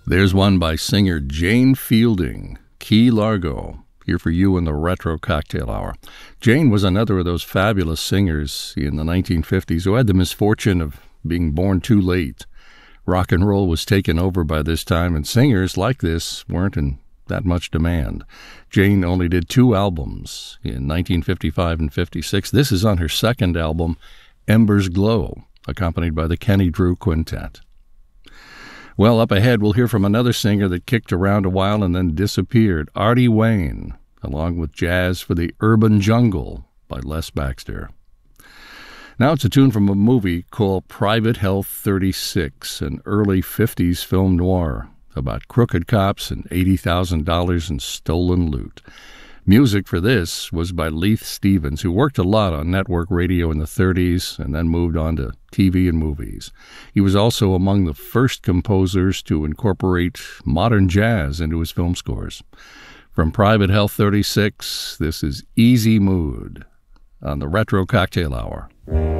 There's one by singer Jane Fielding, Key Largo, here for you in the Retro Cocktail Hour. Jane was another of those fabulous singers in the 1950s who had the misfortune of being born too late. Rock and roll was taken over by this time, and singers like this weren't in that much demand. Jane only did 2 albums in 1955 and 56. This is on her second album, Embers Glow, accompanied by the Kenny Drew Quintet. Well, up ahead, we'll hear from another singer that kicked around a while and then disappeared, Artie Wayne, along with Jazz for the Urban Jungle by Les Baxter. Now it's a tune from a movie called Private Health 36, an early 50s film noir about crooked cops and $80,000 in stolen loot. Music for this was by Leith Stevens, who worked a lot on network radio in the 30s and then moved on to TV and movies. He was also among the first composers to incorporate modern jazz into his film scores. From Private Health 36, this is Easy Mood on the Retro Cocktail Hour.